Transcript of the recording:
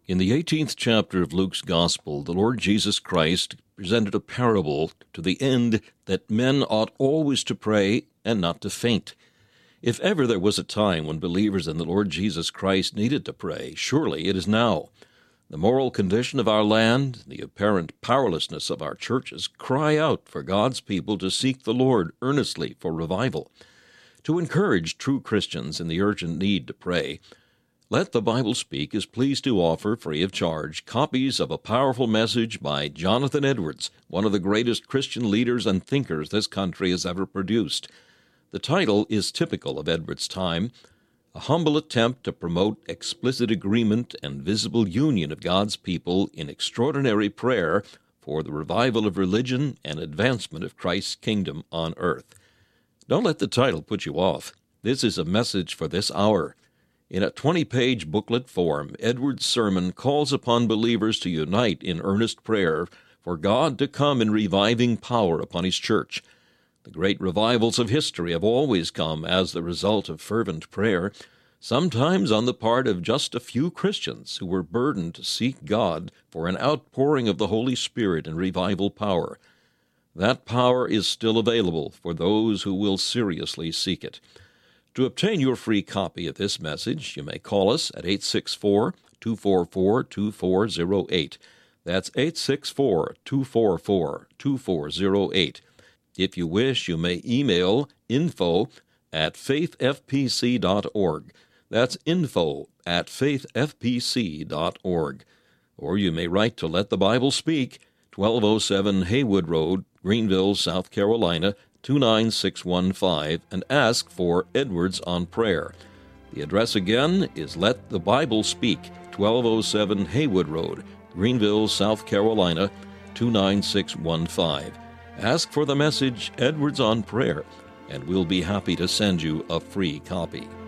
In the 18th chapter of Luke's Gospel, the Lord Jesus Christ presented a parable to the end that men ought always to pray and not to faint. If ever there was a time when believers in the Lord Jesus Christ needed to pray, surely it is now. The moral condition of our land, the apparent powerlessness of our churches, cry out for God's people to seek the Lord earnestly for revival. To encourage true Christians in the urgent need to pray, Let the Bible Speak is pleased to offer, free of charge, copies of a powerful message by Jonathan Edwards, one of the greatest Christian leaders and thinkers this country has ever produced. The title is typical of Edwards' time, a humble attempt to promote explicit agreement and visible union of God's people in extraordinary prayer for the revival of religion and advancement of Christ's kingdom on earth. Don't let the title put you off. This is a message for this hour. In a 20-page booklet form, Edwards' sermon calls upon believers to unite in earnest prayer for God to come in reviving power upon His church. The great revivals of history have always come as the result of fervent prayer, sometimes on the part of just a few Christians who were burdened to seek God for an outpouring of the Holy Spirit and revival power. That power is still available for those who will seriously seek it. To obtain your free copy of this message, you may call us at 864-244-2408. That's 864-244-2408. If you wish, you may email info@faithfpc.org. That's info@faithfpc.org. Or you may write to Let the Bible Speak, 1207 Haywood Road, Greenville, South Carolina, 29615, and ask for Edwards on Prayer. The address again is Let the Bible Speak, 1207 Haywood Road, Greenville, South Carolina, 29615. Ask for the message Edwards on Prayer, and we'll be happy to send you a free copy.